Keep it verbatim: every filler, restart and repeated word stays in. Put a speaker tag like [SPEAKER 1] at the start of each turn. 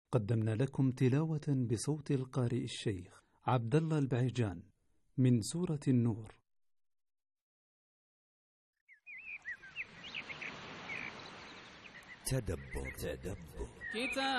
[SPEAKER 1] قدمنا لكم تلاوة بصوت القارئ الشيخ عبد الله البعيجان من سورة النور.
[SPEAKER 2] تدبر تدبر كتاب